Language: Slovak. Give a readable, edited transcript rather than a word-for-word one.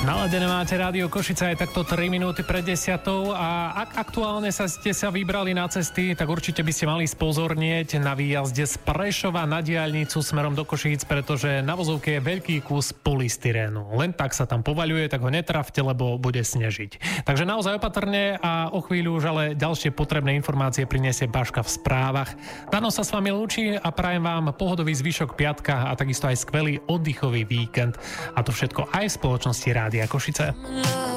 Naladené máte Rádio Košice aj takto 3 minúty pred 10. A ak aktuálne ste sa vybrali na cesty, tak určite by ste mali spozornieť na výjazde z Prešova na diaľnicu smerom do Košíc, pretože na vozovke je veľký kus polystyrénu. Len tak sa tam povaľuje, tak ho netrafte, lebo bude snežiť. Takže naozaj opatrne a o chvíľu už ale ďalšie potrebné informácie prinesie Baška v správach. Dano sa s vami lúči a prajem vám pohodový zvyšok piatka a takisto aj skvelý oddychový víkend. A to všetko aj v spoločnosti Rádia Košice.